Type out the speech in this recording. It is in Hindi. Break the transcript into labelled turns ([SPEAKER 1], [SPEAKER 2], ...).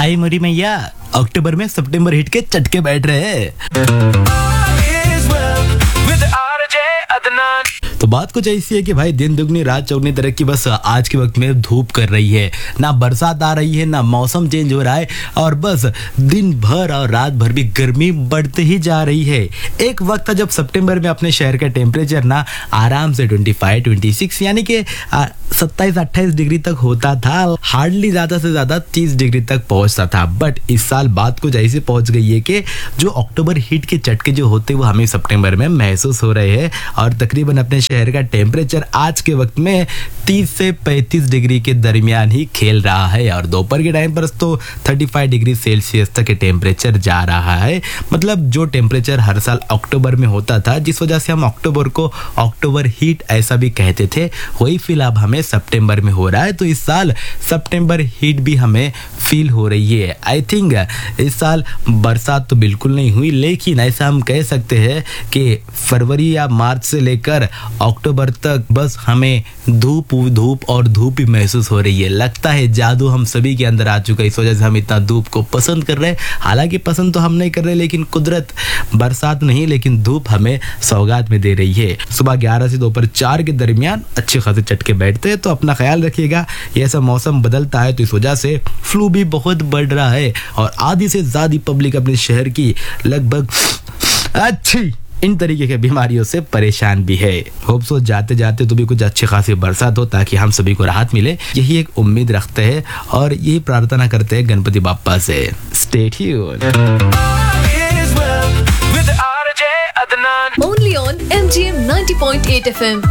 [SPEAKER 1] आई मोरी मैया, अक्टूबर में सितंबर हिट के चटके बैठ रहे हैं। तो बात कुछ ऐसी है कि भाई दिन दुगनी रात चौगनी तरह की बस आज के वक्त में धूप कर रही है, ना बरसात आ रही है, ना मौसम चेंज हो रहा है, और बस दिन भर और रात भर भी गर्मी बढ़ते ही जा रही है। एक वक्त था जब सितंबर में अपने शहर का टेम्परेचर ना आराम से 25-26 यानी कि 27-28 डिग्री तक होता था, हार्डली ज्यादा से ज्यादा 30 डिग्री तक पहुंचता था। बट इस साल बात कुछ ऐसे पहुंच गई है कि जो अक्टूबर हीट के झटके जो होते वो हमें सितंबर में महसूस हो रहे हैं, और तकरीबन अपने शहर का टेम्परेचर आज के वक्त में 30 से 35 डिग्री के दरमियान ही खेल रहा है, और दोपहर के टाइम पर तो 35 डिग्री सेल्सियस तक के टेम्परेचर जा रहा है। मतलब जो टेम्परेचर हर साल अक्टूबर में होता था, जिस वजह से हम अक्टूबर को अक्टूबर हीट ऐसा भी कहते थे, वही फील अब हमें सितंबर में हो रहा है। तो इस साल सितंबर हीट भी हमें फील हो रही है। आई थिंक इस साल बरसात तो बिल्कुल नहीं हुई, लेकिन ऐसा हम कह सकते हैं कि फरवरी या मार्च से लेकर अक्टूबर तक बस हमें धूप और धूप ही महसूस हो रही है। लगता है जादू हम सभी के अंदर आ चुका है, इस वजह से हम इतना धूप को पसंद कर रहे हैं। हालांकि पसंद तो हम नहीं कर रहे, लेकिन कुदरत बरसात नहीं लेकिन धूप हमें सौगात में दे रही है। सुबह 11 से दोपहर 4 के दरमियान अच्छे खासे चटके बैठते हैं। तो अपना ख्याल रखिएगा, ये ऐसा मौसम बदलता है तो इस वजह से फ्लू भी बहुत बढ़ रहा है, और आधी से ज्यादा पब्लिक अपने शहर की लगभग अच्छी इन तरीके के बीमारियों से परेशान भी है। होप सो जाते जाते तो भी कुछ अच्छी खासी बरसात हो ताकि हम सभी को राहत मिले, यही एक उम्मीद रखते हैं और यही प्रार्थना करते हैं गणपति बाप्पा से। Stay tuned.
[SPEAKER 2] Only on MGM 90.8 FM.